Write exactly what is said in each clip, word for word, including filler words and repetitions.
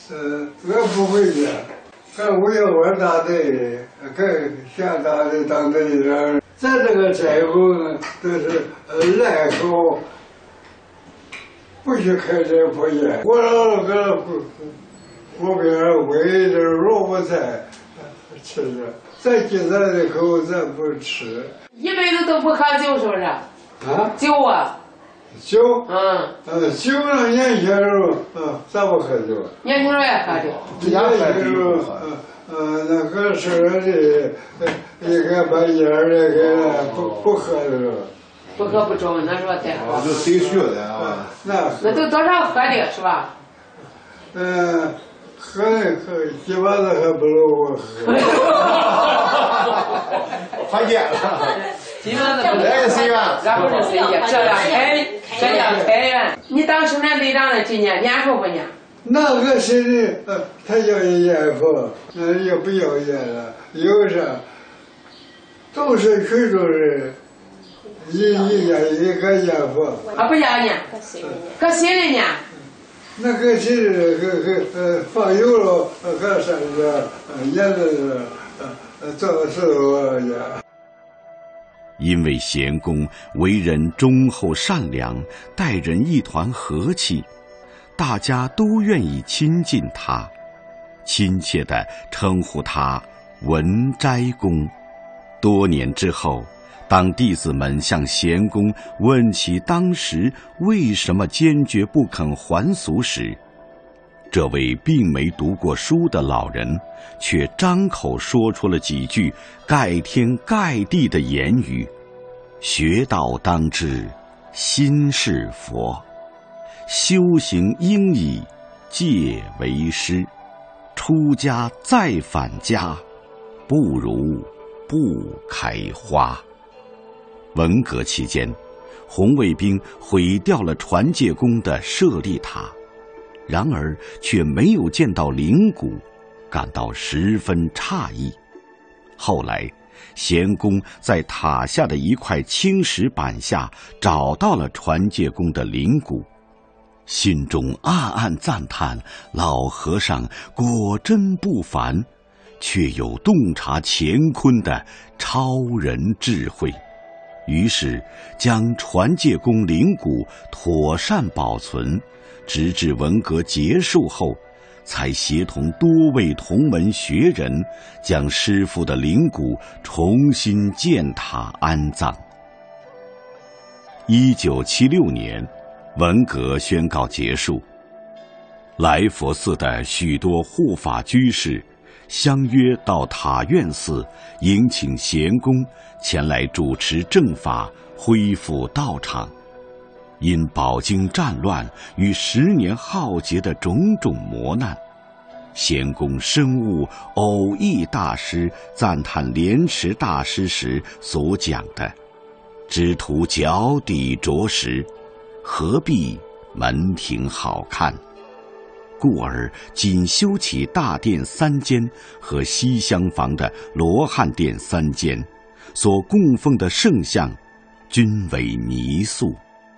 呃，我不会的，俺我要我大队，跟县大队当队员，在这个寨后呢，都是呃赖口，不许开斋破烟。我老个不锅边煨点萝卜菜吃着，再鸡蛋的口咱不吃。 一辈子都不喝酒，是不是？ 啊？ 酒啊？ 酒？ 嗯。 呃，酒呢，年轻时候，嗯，咱不喝酒。 年轻时候也喝酒。 年轻时候，嗯嗯，那个是的，一个把烟儿那个不不喝的时候。 不喝不中，那说太好。 就谁学的啊？ 那那都多少喝的是吧？ 嗯，喝喝一碗子还不如我喝。 发现了。 基本上都来谁呀？ 俺不是谁呀？这样开，这样开呀！你当生产队长的今年年数不年？ 那个谁的，呃，他要烟佛，那也不要烟了，有啥？都是群众人，一一年一个烟佛。 啊，不要烟，搁谁的呢？ 那个谁的，个个呃放油了，搁啥子？呃，烟子呃呃做事我呀。 因为贤公为人忠厚善良，待人一团和气，大家都愿意亲近他，亲切地称呼他文斋公。多年之后，当弟子们向贤公问起当时为什么坚决不肯还俗时，这位并没读过书的老人却张口说出了几句盖天盖地的言语：学道当知心是佛，修行应以戒为师，出家再返家，不如不开花。文革期间，红卫兵毁掉了传戒宫的舍利塔，然而却没有见到灵骨，感到十分诧异。后来贤公在塔下的一块青石板下找到了传戒宫的灵骨，心中暗暗赞叹老和尚果真不凡，却有洞察乾坤的超人智慧。于是将传戒宫灵骨妥善保存，直至文革结束后，才协同多位同门学人将师父的灵骨重新建塔安葬。一九七六年，文革宣告结束，来佛寺的许多护法居士相约到塔院寺迎请贤公前来主持正法，恢复道场。因饱经战乱与十年浩劫的种种磨难，贤公深悟偶益大师赞叹莲池大师时所讲的只图脚底着实，何必门庭好看，故而仅修起大殿三间和西厢房的罗汉殿三间，所供奉的圣像均为泥塑。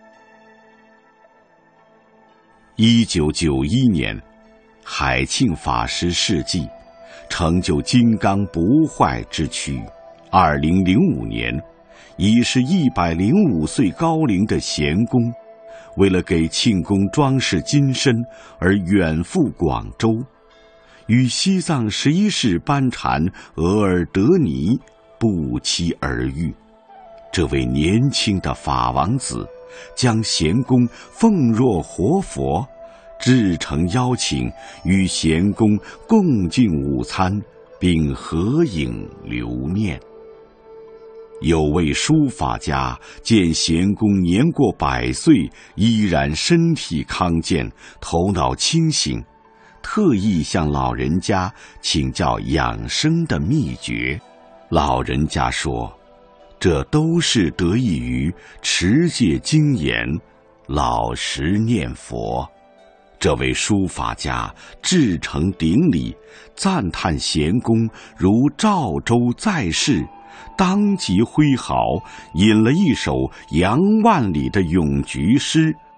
一九九一年，海庆法师事迹，成就金刚不坏之躯。二零零五年，已是一百零五岁高龄的贤公，为了给庆功装饰金身而远赴广州，与西藏十一世班禅额尔德尼不期而遇。这位年轻的法王子将贤公奉若活佛，至诚邀请与贤公共进午餐，并合影留念。有位书法家见贤公年过百岁，依然身体康健，头脑清醒，特意向老人家请教养生的秘诀。老人家说，这都是得益于持戒精严，老实念佛。这位书法家至诚顶礼，赞叹贤公如赵州在世，当即挥毫引了一首杨万里的咏菊诗，